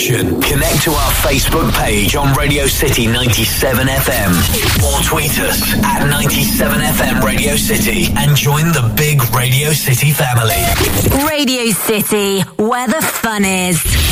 action. Connect to our Facebook page on Radio City 97 FM or tweet us at 97 FM Radio City and join the big Radio City family. Radio City, where the fun is.